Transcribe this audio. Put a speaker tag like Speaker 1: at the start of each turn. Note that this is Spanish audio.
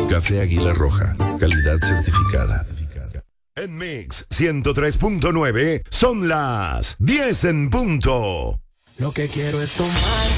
Speaker 1: Café Águila Roja, calidad certificada. En Mix 103.9 son las 10 en punto.
Speaker 2: Lo que quiero es tomar